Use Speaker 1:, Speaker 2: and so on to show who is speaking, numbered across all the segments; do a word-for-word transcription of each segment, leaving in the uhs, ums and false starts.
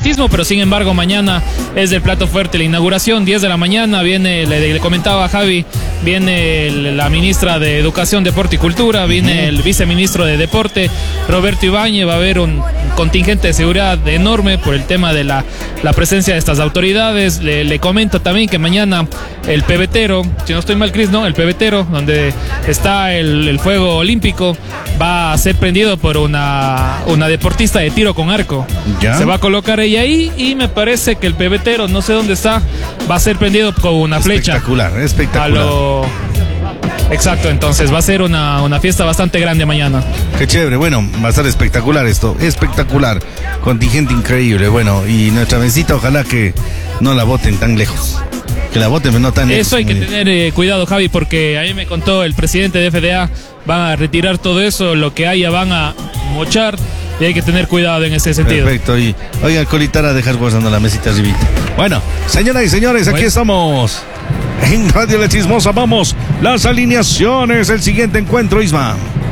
Speaker 1: atletismo, pero sin embargo mañana es del plato fuerte la inauguración, diez de la mañana, viene, le, le comentaba a Javi, viene el, la ministra de Educación, Deporte y Cultura, viene uh-huh. el viceministro de Deporte, Roberto Ibáñez, va a haber un contingente de seguridad enorme por el tema de la, la presencia de estas autoridades. Le, le comento también que mañana el pebetero, si no estoy mal, Cris, ¿no? El pebetero, donde está el, el fuego olímpico, va a ser prendido por una, una deportista de tiro con arco. ¿Ya? Se va a colocar ella ahí y me parece que el pebetero, no sé dónde está, va a ser prendido con una flecha.
Speaker 2: Espectacular, espectacular.
Speaker 1: A lo... Exacto, entonces va a ser una, una fiesta bastante grande mañana.
Speaker 2: Qué chévere, bueno, va a estar espectacular esto, espectacular, contingente increíble, bueno, y nuestra mesita ojalá que no la boten tan lejos, que la boten pero no tan lejos.
Speaker 1: Eso hay que tener eh, cuidado, Javi, porque a mí me contó el presidente de F D A, van a retirar todo eso, lo que haya van a mochar, y hay que tener cuidado en ese sentido.
Speaker 2: Perfecto, y oiga, Colitara, dejar guardando la mesita arribita. Bueno, señoras y señores, bueno. Aquí estamos en Radio La Chismosa, vamos, las alineaciones, el siguiente encuentro, Isma.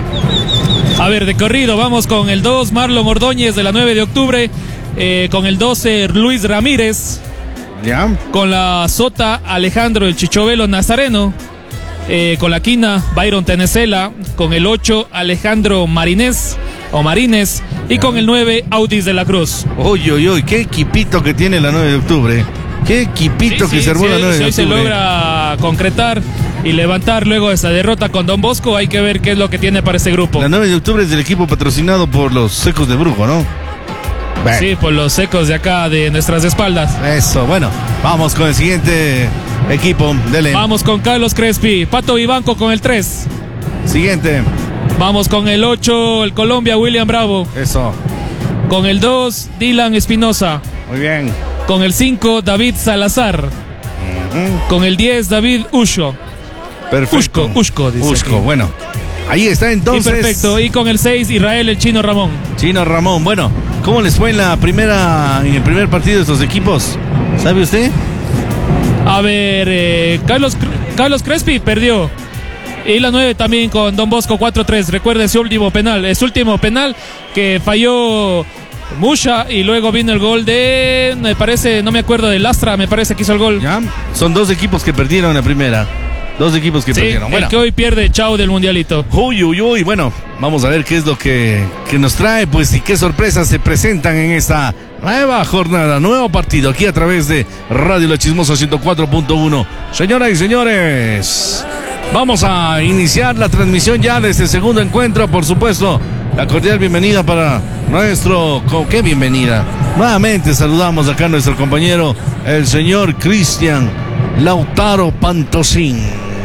Speaker 1: A ver, de corrido, vamos con el dos, Marlon Ordóñez de la nueve de octubre, eh, con el doce, Luis Ramírez,
Speaker 2: ya,
Speaker 1: con la Sota, Alejandro el Chichovelo Nazareno, eh, con la quina, Byron Tenecela, con el ocho, Alejandro Marinés, o Marines, y ya. Con el nueve, Audis de la Cruz.
Speaker 2: Uy, uy, uy, qué equipito que tiene la nueve de octubre. Qué equipito sí, que sí, se armó sí, la nueve
Speaker 1: si
Speaker 2: de octubre.
Speaker 1: Si hoy se logra concretar y levantar luego esa derrota con Don Bosco, hay que ver qué es lo que tiene para ese grupo.
Speaker 2: La nueve de octubre es del equipo patrocinado por los Secos de Brujo, ¿no?
Speaker 1: Bueno. Sí, por los Secos de acá, de nuestras espaldas.
Speaker 2: Eso, bueno, vamos con el siguiente equipo. Dele.
Speaker 1: Vamos con Carlos Crespi, Pato Vivanco con el tres.
Speaker 2: Siguiente.
Speaker 1: Vamos con el ocho, el Colombia, William Bravo.
Speaker 2: Eso.
Speaker 1: Con el dos, Dylan Espinosa.
Speaker 2: Muy bien.
Speaker 1: Con el cinco, David Salazar. Uh-huh. Con el diez, David Usco.
Speaker 2: Perfecto.
Speaker 1: Usco, Usco, dice
Speaker 2: Usco, aquí. Bueno. Ahí está entonces.
Speaker 1: Sí, perfecto. Y con el seis, Israel, el Chino Ramón.
Speaker 2: Chino Ramón. Bueno, ¿cómo les fue en la primera, en el primer partido de estos equipos? ¿Sabe usted?
Speaker 1: A ver, eh, Carlos, Carlos Crespi perdió. Y la nueve también con Don Bosco cuatro tres. Recuerden su último penal. Es su último penal que falló Musha y luego vino el gol de, me parece, no me acuerdo, de Lastra, me parece que hizo el gol.
Speaker 2: ¿Ya? Son dos equipos que perdieron en la primera. Dos equipos que
Speaker 1: sí,
Speaker 2: perdieron. Bueno.
Speaker 1: El que hoy pierde, chao del mundialito.
Speaker 2: Uy, uy, uy. Bueno, vamos a ver qué es lo que, que nos trae, pues, y qué sorpresas se presentan en esta nueva jornada, nuevo partido, aquí a través de Radio La Chismosa ciento cuatro punto uno. Señoras y señores, vamos a iniciar la transmisión ya de este segundo encuentro, por supuesto. La cordial bienvenida para nuestro... ¿Qué bienvenida? Nuevamente saludamos acá a nuestro compañero, el señor Cristian Lautaro Pantosín.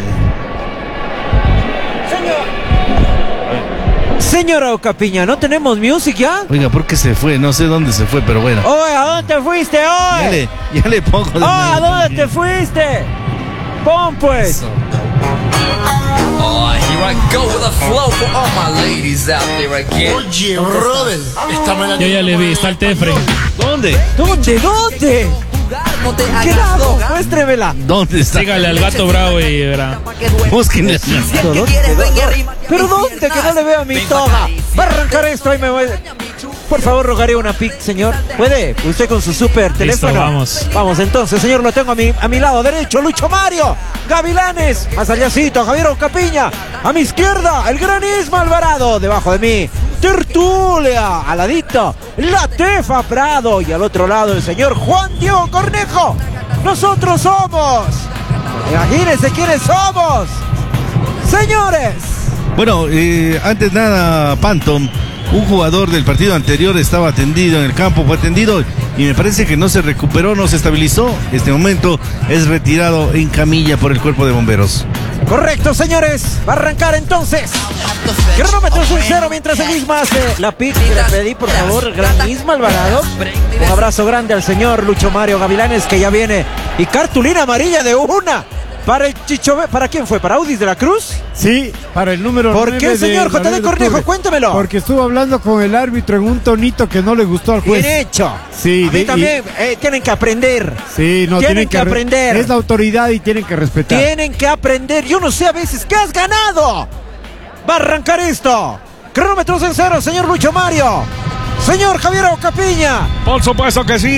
Speaker 3: Señora Ocapiña, ¿no tenemos music ya?
Speaker 2: Oiga, ¿por qué se fue? No sé dónde se fue, pero bueno.
Speaker 3: Oye, ¿a dónde te fuiste hoy?
Speaker 2: Ya le, ya le pongo...
Speaker 3: Oh, ¿a dónde te fuiste? Pon pues. Eso.
Speaker 4: Oh, here I go with a flow for all my ladies out there again.
Speaker 5: Oye, brother,
Speaker 1: yo ya le vi, está el Tefre.
Speaker 2: ¿Dónde?
Speaker 3: ¿Dónde? ¿Dónde? ¿Qué lado? Muéstremela.
Speaker 2: ¿Dónde está?
Speaker 1: Sígale al gato bravo y verá.
Speaker 2: Búsquenle.
Speaker 3: ¿Pero dónde? Que no le veo a mi toga. Va a arrancar esto y me voy. Por favor, rogaré una pic, señor. ¿Puede? Usted con su super teléfono.
Speaker 1: Listo, vamos.
Speaker 3: Vamos entonces, señor, lo tengo a mi, a mi lado derecho, Lucho Mario Gavilanes. Más allácito, Javier Ocapiña. A mi izquierda, el gran Isma Alvarado. Debajo de mí, Tertulia. Al ladito, la Tefa Prado. Y al otro lado, el señor Juan Diego Cornejo. Nosotros somos. Imagínense quiénes somos. Señores.
Speaker 2: Bueno, eh, antes nada, Pantom. Un jugador del partido anterior estaba tendido en el campo, fue atendido y me parece que no se recuperó, no se estabilizó. Este momento es retirado en camilla por el cuerpo de bomberos.
Speaker 3: Correcto, señores. Va a arrancar entonces. Cronómetro es un cero mientras el Isma hace la pic. Le pedí, por favor, el gran Isma Alvarado. Un abrazo grande al señor Lucho Mario Gavilanes, que ya viene. Y cartulina amarilla de una. Para el Chichove, ¿para quién fue? ¿Para Audis de la Cruz?
Speaker 6: Sí, para el número
Speaker 3: ¿Por qué, señor J D Cornejo? Cuéntemelo.
Speaker 6: Porque estuvo hablando con el árbitro en un tonito que no le gustó al juez.
Speaker 3: Bien hecho.
Speaker 6: Sí,
Speaker 3: a mí de, también y... eh, tienen que aprender.
Speaker 6: Sí, no,
Speaker 3: tienen, tienen que, que aprender.
Speaker 6: Es la autoridad y tienen que respetar.
Speaker 3: Tienen que aprender. Yo no sé a veces qué has ganado. Va a arrancar esto. Cronómetros en cero, señor Lucho Mario. Señor Javier Ocapiña.
Speaker 2: Por supuesto que sí.